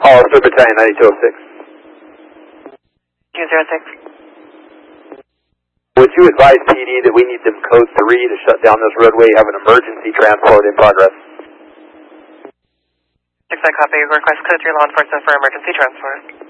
Hollister Battalion 9206. 206. Would you advise PD that we need them code 3 to shut down this roadway, have an emergency transport in progress? 6 I copy. Request code 3 law enforcement for emergency transport.